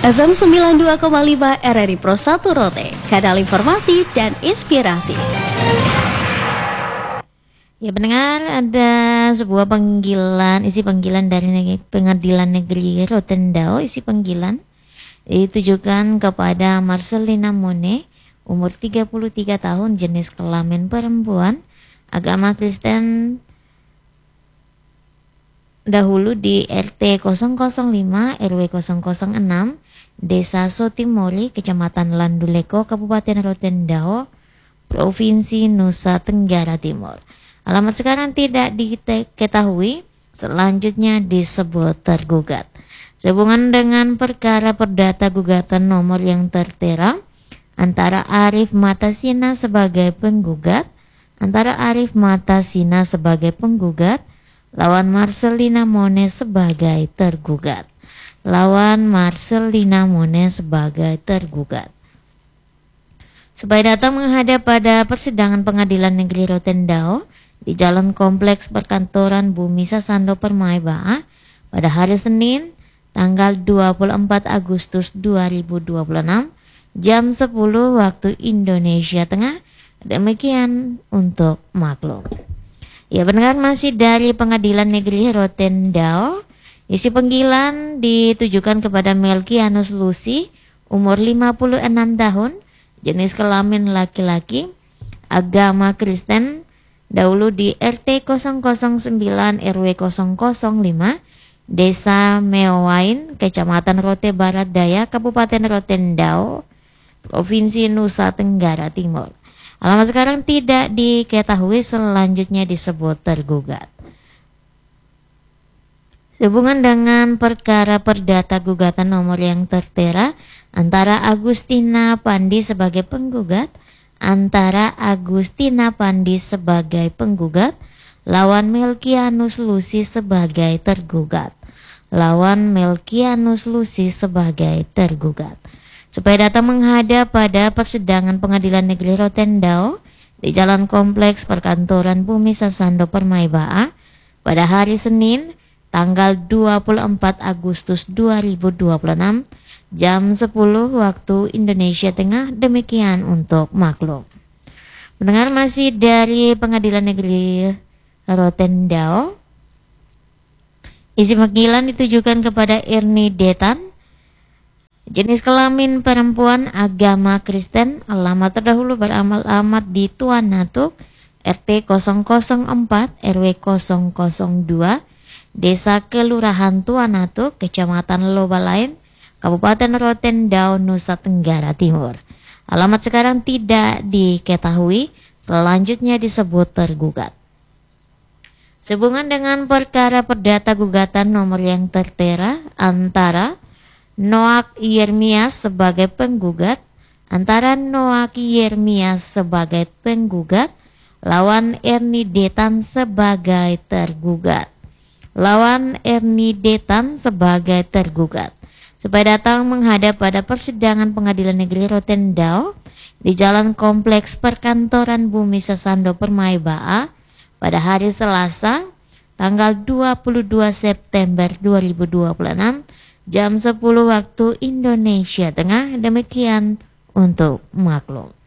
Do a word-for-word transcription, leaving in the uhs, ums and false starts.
F M sembilan puluh dua koma lima R R I Pro satu Rote, kanal informasi dan inspirasi. Ya pendengar, ada sebuah panggilan, isi panggilan dari neg- Pengadilan Negeri Rotendao, isi panggilan ditujukan kepada Marcelina Mone, umur tiga puluh tiga tahun, jenis kelamin perempuan, agama Kristen, dahulu di R T nol nol lima R W nol nol enam, Desa Sotimori, Kecamatan Landuleko, Kabupaten Rotendao, Provinsi Nusa Tenggara Timur. Alamat sekarang tidak diketahui, selanjutnya disebut tergugat. Sehubungan dengan perkara perdata gugatan nomor yang tertera antara Arif Matasina sebagai penggugat, antara Arif Matasina sebagai penggugat, lawan Marcelina Mone sebagai tergugat. Lawan Marcelina Mone sebagai tergugat. Supaya datang menghadap pada persidangan Pengadilan Negeri Rotendao di Jalan Kompleks Perkantoran Bumi Sasando Permai Baa pada hari Senin tanggal dua puluh empat Agustus dua ribu dua puluh enam jam sepuluh waktu Indonesia Tengah. Demikian untuk maklum. Ya pendengar, masih dari Pengadilan Negeri Rotendao, isi panggilan ditujukan kepada Melkianus Lucy, umur lima puluh enam tahun, jenis kelamin laki-laki, agama Kristen, dahulu di R T nol nol sembilan R W nol nol lima, Desa Meowain, Kecamatan Rote Barat Daya, Kabupaten Rotendao, Provinsi Nusa Tenggara Timur. Alamat sekarang tidak diketahui, selanjutnya disebut tergugat. Sehubungan dengan perkara perdata gugatan nomor yang tertera antara Agustina Pandi sebagai penggugat, antara Agustina Pandi sebagai penggugat, lawan Melkianus Lucy sebagai tergugat. Lawan Melkianus Lucy sebagai tergugat. Supaya datang menghadap pada persidangan Pengadilan Negeri Rotendao di Jalan Kompleks Perkantoran Bumi Sasando Permai Baa pada hari Senin tanggal dua puluh empat Agustus dua ribu dua puluh enam jam sepuluh waktu Indonesia Tengah. Demikian untuk maklum. Mendengar masih dari Pengadilan Negeri Rotendao, isi panggilan ditujukan kepada Erni Detan, jenis kelamin perempuan, agama Kristen, alamat terdahulu beralamat di Tuan Natuk, R T nol nol empat R W nol nol dua, Desa Kelurahan Tuan Natuk, Kecamatan Lobalain, Kabupaten Rotendao, Nusa Tenggara Timur. Alamat sekarang tidak diketahui, selanjutnya disebut tergugat. Sehubungan dengan perkara perdata gugatan nomor yang tertera antara Noak Yermias sebagai penggugat, antara Noak Yermias sebagai penggugat, lawan Erni Detan sebagai tergugat. Lawan Erni Detan sebagai tergugat. Supaya datang menghadap pada persidangan Pengadilan Negeri Rotendao di Jalan Kompleks Perkantoran Bumi Sasando Permai Baa pada hari Selasa tanggal dua puluh dua September dua ribu dua puluh enam jam sepuluh waktu Indonesia Tengah. Demikian untuk maklum.